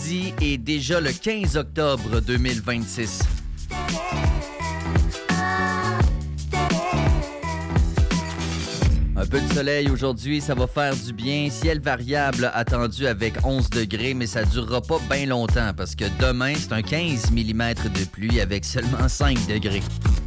vendredi est déjà le 15 octobre 2026. Un peu de soleil aujourd'hui, ça va faire du bien. Ciel variable attendu avec 11 degrés, mais ça durera pas bien longtemps parce que demain, c'est un 15 mm de pluie avec seulement 5 degrés.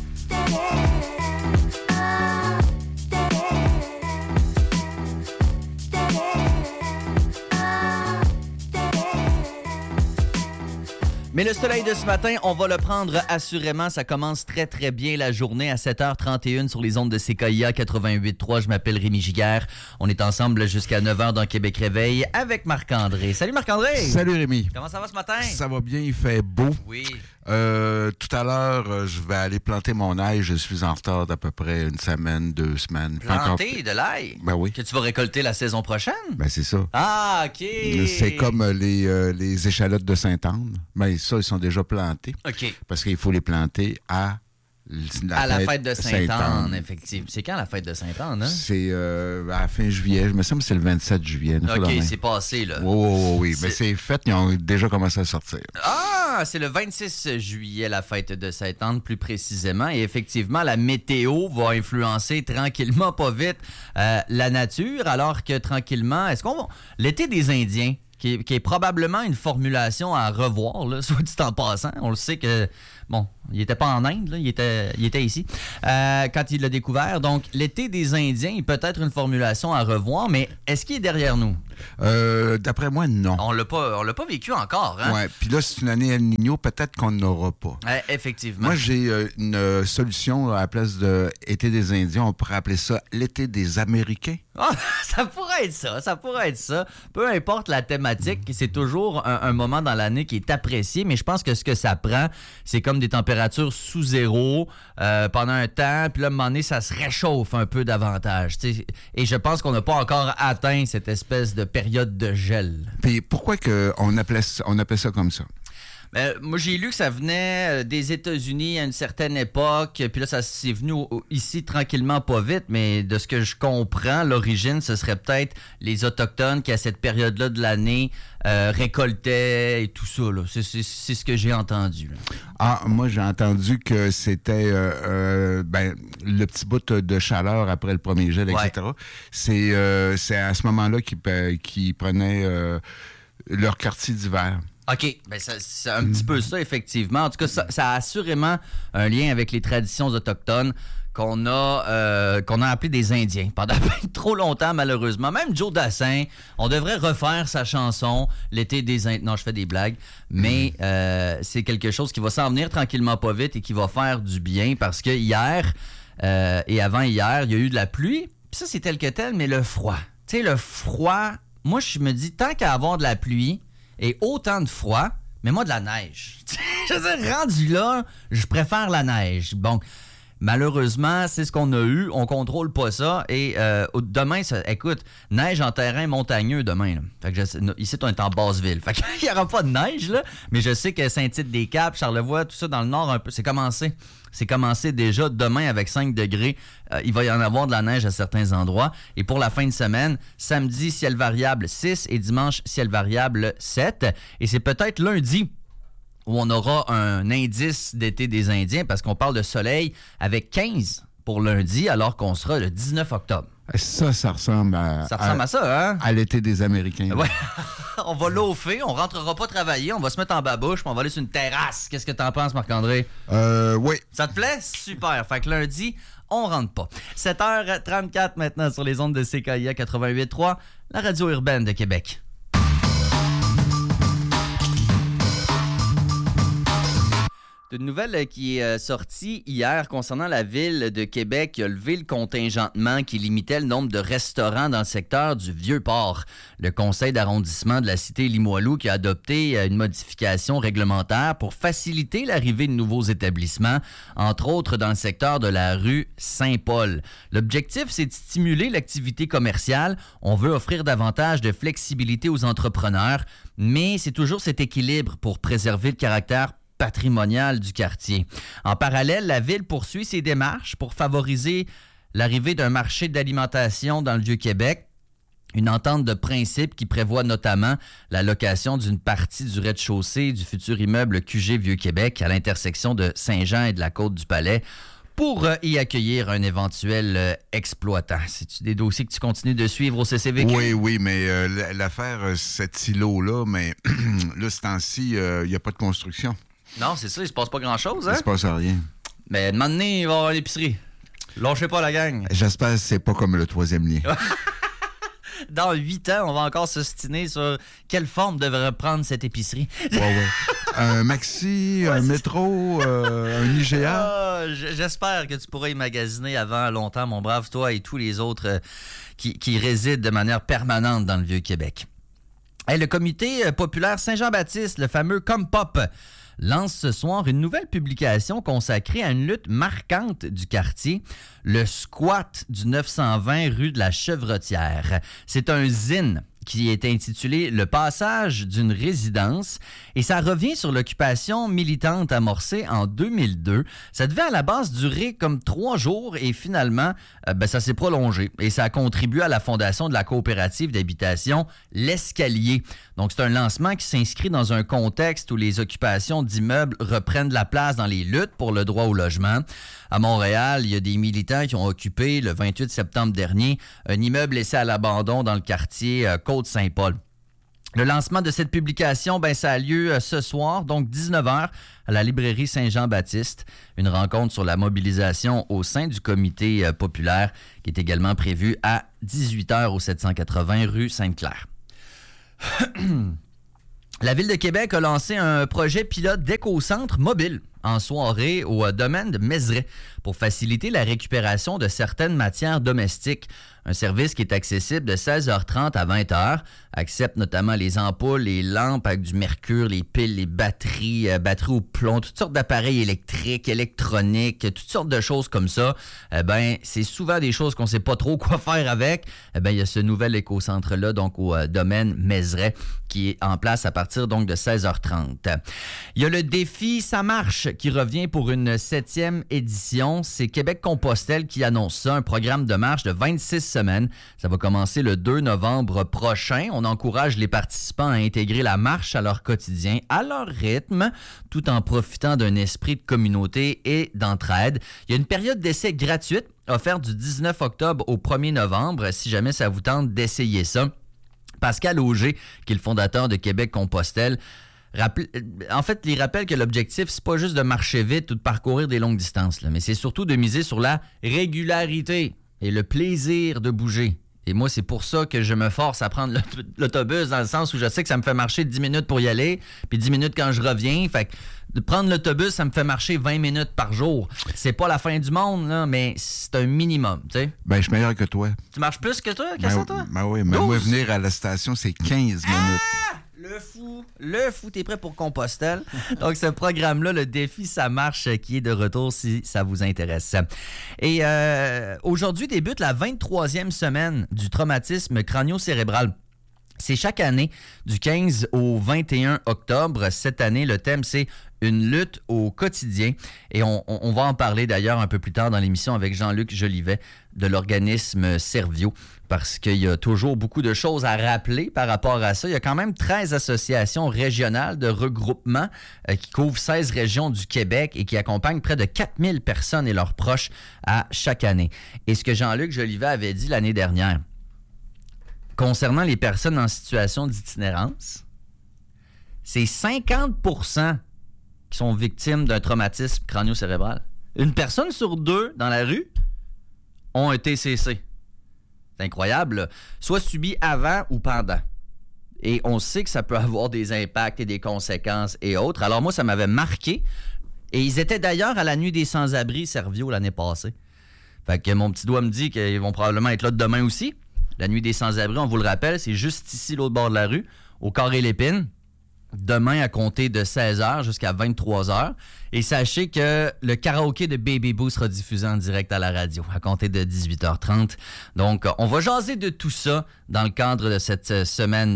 Mais le soleil de ce matin, on va le prendre assurément. Ça commence très, très bien la journée à 7h31 sur les ondes de CKIA 88.3. Je m'appelle Rémi Giguère. On est ensemble jusqu'à 9h dans Québec Réveil avec Marc-André. Salut Marc-André! Salut Rémi! Comment ça va ce matin? Ça va bien, il fait beau. Oui. Tout à l'heure, je vais aller planter mon ail. Je suis en retard d'à peu près une semaine, 2 semaines. Planter de l'ail? Ben oui. Que tu vas récolter la saison prochaine? Ben c'est ça. Ah, OK. C'est comme les échalotes de Sainte-Anne. Ben ça, ils sont déjà plantés. OK. Parce qu'il faut les planter à la fête de Sainte-Anne, effectivement. C'est quand la fête de Sainte-Anne, hein? C'est à la fin juillet. Je me semble que c'est le 27 juillet. OK, c'est passé, là. Oui. Mais c'est fait, ils ont déjà commencé à sortir. Ah, c'est le 26 juillet, la fête de Sainte-Anne, plus précisément. Et effectivement, la météo va influencer tranquillement, pas vite, la nature, alors que tranquillement, l'été des Indiens, qui est probablement une formulation à revoir, là, soit dit en passant. On le sait que, bon, il n'était pas en Inde, là, il était ici quand il l'a découvert. Donc, l'été des Indiens est peut-être une formulation à revoir, mais est-ce qu'il est derrière nous? D'après moi, non. On l'a pas vécu encore, hein? Oui, puis là, c'est une année El Niño, peut-être qu'on n'aura pas. Effectivement. Moi, j'ai une solution à la place de été des Indiens. On pourrait appeler ça l'été des Américains. Ah, ça pourrait être ça. Peu importe la thématique, c'est toujours un moment dans l'année qui est apprécié, mais je pense que ce que ça prend, c'est comme des températures sous zéro pendant un temps, puis là, à un moment donné, ça se réchauffe un peu davantage. T'sais. Et je pense qu'on n'a pas encore atteint cette espèce de période de gel. Puis pourquoi on appelait ça comme ça? Moi, j'ai lu que ça venait des États-Unis à une certaine époque, puis là, ça s'est venu ici tranquillement, pas vite, mais de ce que je comprends, l'origine, ce serait peut-être les Autochtones qui, à cette période-là de l'année, récoltaient et tout ça. Là. C'est ce que j'ai entendu. Là. Ah, moi, j'ai entendu que c'était le petit bout de chaleur après le premier gel, etc. C'est à ce moment-là qu'ils prenaient leur quartier d'hiver. OK. Ben c'est un petit peu ça, effectivement. En tout cas, ça a assurément un lien avec les traditions autochtones qu'on a appelé des Indiens pendant trop longtemps, malheureusement. Même Joe Dassin, on devrait refaire sa chanson « L'été des Indiens ». Non, je fais des blagues. Mais c'est quelque chose qui va s'en venir tranquillement pas vite et qui va faire du bien parce que hier et avant-hier, il y a eu de la pluie. Puis ça, c'est tel que tel, mais le froid. Tu sais, le froid, moi, je me dis, tant qu'à avoir de la pluie, et autant de froid, mais moi de la neige. Je veux dire, rendu là, je préfère la neige. Bon, malheureusement, c'est ce qu'on a eu. On contrôle pas ça. Et demain, écoute, neige en terrain montagneux demain. Là. Fait que ici, on est en Basse-Ville. Fait qu'il n'y aura pas de neige, là. Mais je sais que Saint-Tite-des-Caps, Charlevoix, tout ça dans le nord un peu, c'est commencé. C'est commencé déjà demain avec 5 degrés. Il va y en avoir de la neige à certains endroits. Et pour la fin de semaine, samedi, ciel variable 6 et dimanche, ciel variable 7. Et c'est peut-être lundi où on aura un indice d'été des Indiens parce qu'on parle de soleil avec 15 pour lundi alors qu'on sera le 19 octobre. Ça ressemble à... Ça ressemble à ça, hein? À l'été des Américains. Ouais. On va loafer, on rentrera pas travailler, on va se mettre en babouche, puis on va aller sur une terrasse. Qu'est-ce que t'en penses, Marc-André? Oui. Ça te plaît? Super. Fait que lundi, on rentre pas. 7h34 maintenant sur les ondes de CKIA 88.3, la radio urbaine de Québec. Une nouvelle qui est sortie hier concernant la ville de Québec qui a levé le contingentement qui limitait le nombre de restaurants dans le secteur du Vieux-Port. Le conseil d'arrondissement de la cité Limoilou qui a adopté une modification réglementaire pour faciliter l'arrivée de nouveaux établissements, entre autres dans le secteur de la rue Saint-Paul. L'objectif, c'est de stimuler l'activité commerciale. On veut offrir davantage de flexibilité aux entrepreneurs, mais c'est toujours cet équilibre pour préserver le caractère patrimonial du quartier. En parallèle, la ville poursuit ses démarches pour favoriser l'arrivée d'un marché d'alimentation dans le Vieux-Québec. Une entente de principe qui prévoit notamment la location d'une partie du rez-de-chaussée du futur immeuble QG Vieux-Québec à l'intersection de Saint-Jean et de la Côte-du-Palais pour y accueillir un éventuel exploitant. C'est-tu des dossiers que tu continues de suivre au CCVQ? Oui, mais l'affaire, cet îlot-là, mais là, ce temps-ci, il n'y a pas de construction. Non, c'est ça, il se passe pas grand-chose, hein? Il se passe rien. Mais un moment donné, il va y avoir l'épicerie. Lâchez pas la gang. J'espère que c'est pas comme le 3e lien. Dans 8 ans, on va encore s'ostiner sur quelle forme devrait prendre cette épicerie. Ouais. Un Maxi, un métro, un IGA. J'espère que tu pourras y magasiner avant longtemps, mon brave, toi et tous les autres qui résident de manière permanente dans le Vieux-Québec. Hey, le comité populaire Saint-Jean-Baptiste, le fameux Compop, lance ce soir une nouvelle publication consacrée à une lutte marquante du quartier, le squat du 920 rue de la Chevretière. C'est un zine qui est intitulé « Le passage d'une résidence » et ça revient sur l'occupation militante amorcée en 2002. Ça devait à la base durer comme 3 jours et finalement, ça s'est prolongé et ça a contribué à la fondation de la coopérative d'habitation L'Escalier. Donc, c'est un lancement qui s'inscrit dans un contexte où les occupations d'immeubles reprennent de la place dans les luttes pour le droit au logement. À Montréal, il y a des militants qui ont occupé, le 28 septembre dernier, un immeuble laissé à l'abandon dans le quartier Côte-Saint-Paul. Le lancement de cette publication, ça a lieu ce soir, donc 19h, à la librairie Saint-Jean-Baptiste. Une rencontre sur la mobilisation au sein du comité populaire qui est également prévue à 18h au 780 rue Sainte-Claire. La Ville de Québec a lancé un projet pilote d'éco-centre mobile en soirée au domaine de Mézeray pour faciliter la récupération de certaines matières domestiques. Un service qui est accessible de 16h30 à 20h, accepte notamment les ampoules, les lampes avec du mercure, les piles, les batteries au plomb, toutes sortes d'appareils électriques, électroniques, toutes sortes de choses comme ça. C'est souvent des choses qu'on ne sait pas trop quoi faire avec. Il y a ce nouvel éco-centre-là, donc au domaine Mézeray, qui est en place à partir donc de 16h30. Il y a le défi Ça marche qui revient pour une 7e édition. C'est Québec-Compostelle qui annonce ça, un programme de marche de 26 semaines. Ça va commencer le 2 novembre prochain. On encourage les participants à intégrer la marche à leur quotidien, à leur rythme, tout en profitant d'un esprit de communauté et d'entraide. Il y a une période d'essai gratuite offerte du 19 octobre au 1er novembre, si jamais ça vous tente d'essayer ça. Pascal Auger, qui est le fondateur de Québec-Compostelle, il rappelle que l'objectif, c'est pas juste de marcher vite ou de parcourir des longues distances, mais c'est surtout de miser sur la régularité et le plaisir de bouger. Et moi, c'est pour ça que je me force à prendre l'autobus, dans le sens où je sais que ça me fait marcher 10 minutes pour y aller, puis 10 minutes quand je reviens. Fait que de prendre l'autobus, ça me fait marcher 20 minutes par jour. C'est pas la fin du monde, là, mais c'est un minimum, tu sais. Je suis meilleur que toi. Tu marches plus que toi? Qu'est-ce que toi? Oui, mais moi, venir à la station, c'est 15 minutes. Le fou, t'es prêt pour Compostelle. Donc, ce programme-là, le défi Ça marche, qui est de retour si ça vous intéresse. Et aujourd'hui débute la 23e semaine du traumatisme crânio-cérébral. C'est chaque année, du 15 au 21 octobre. Cette année, le thème, c'est une lutte au quotidien. Et on va en parler d'ailleurs un peu plus tard dans l'émission avec Jean-Luc Jolivet de l'organisme Servio, parce qu'il y a toujours beaucoup de choses à rappeler par rapport à ça. Il y a quand même 13 associations régionales de regroupement qui couvrent 16 régions du Québec et qui accompagnent près de 4000 personnes et leurs proches à chaque année. Et ce que Jean-Luc Jolivet avait dit l'année dernière, concernant les personnes en situation d'itinérance, c'est 50% qui sont victimes d'un traumatisme crânio-cérébral. Une personne sur 2 dans la rue ont un TCC. C'est incroyable, là. Soit subi avant ou pendant. Et on sait que ça peut avoir des impacts et des conséquences et autres. Alors moi, ça m'avait marqué. Et ils étaient d'ailleurs à la nuit des sans-abri Servio l'année passée. Fait que mon petit doigt me dit qu'ils vont probablement être là demain aussi. La nuit des sans-abri, on vous le rappelle, c'est juste ici, l'autre bord de la rue, au Carré-Lépine. Demain, à compter de 16h jusqu'à 23h. Et sachez que le karaoké de Baby Boo sera diffusé en direct à la radio, à compter de 18h30. Donc, on va jaser de tout ça dans le cadre de cette semaine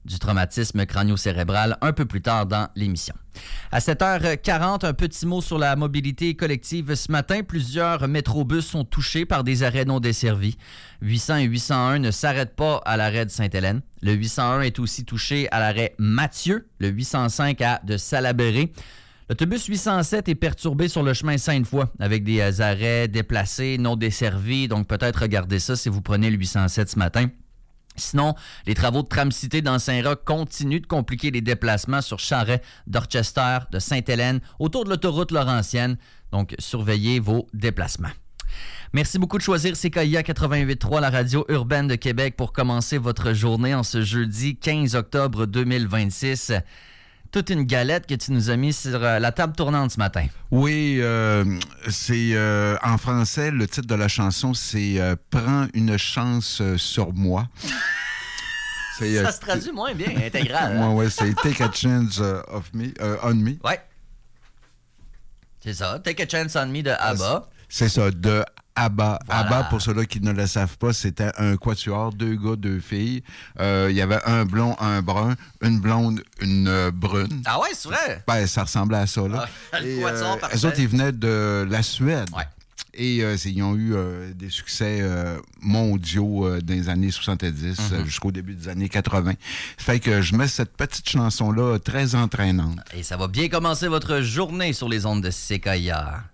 du traumatisme crânio-cérébral un peu plus tard dans l'émission. À 7h40, un petit mot sur la mobilité collective. Ce matin, plusieurs métrobus sont touchés par des arrêts non desservis. 800 et 801 ne s'arrêtent pas à l'arrêt de Sainte-Hélène. Le 801 est aussi touché à l'arrêt Mathieu, le 805 à de Salaberry. L'autobus 807 est perturbé sur le chemin Sainte-Foy avec des arrêts déplacés, non desservis. Donc, peut-être regardez ça si vous prenez le 807 ce matin. Sinon, les travaux de Tram-Cité dans Saint-Roch continuent de compliquer les déplacements sur Charest, Dorchester, de Sainte-Hélène, autour de l'autoroute Laurentienne. Donc, surveillez vos déplacements. Merci beaucoup de choisir CKIA 88.3, la radio urbaine de Québec, pour commencer votre journée en ce jeudi 15 octobre 2026. Toute une galette que tu nous as mis sur la table tournante ce matin. Oui, c'est en français, le titre de la chanson, c'est « Prends une chance sur moi ». Ça se traduit moins bien, intégral. Oui, c'est « Take a chance on me ». Oui. C'est ça, « Take a chance on me » de ABBA. C'est ça, de ABBA. Voilà. ABBA, pour ceux-là qui ne le savent pas, c'était un quatuor, 2 gars, 2 filles. Il y avait un blond, un brun, une blonde, une brune. Ah ouais, c'est vrai? Ben, ça ressemblait à ça, là. Le quatuor, parfait. Eux autres, ils venaient de la Suède. Ouais. Et ils ont eu des succès mondiaux dans les années 70 jusqu'au début des années 80. Fait que je mets cette petite chanson-là très entraînante. Et ça va bien commencer votre journée sur les ondes de CKIA.